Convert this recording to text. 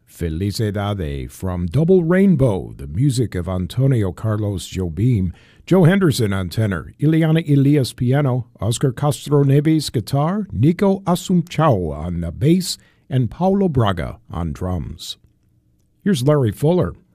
Felicidade from Double Rainbow, the music of Antonio Carlos Jobim, Joe Henderson on tenor, Ileana Elias piano, Oscar Castro Neves guitar, Nico Assumpção on the bass, and Paulo Braga on drums. Here's Larry Fuller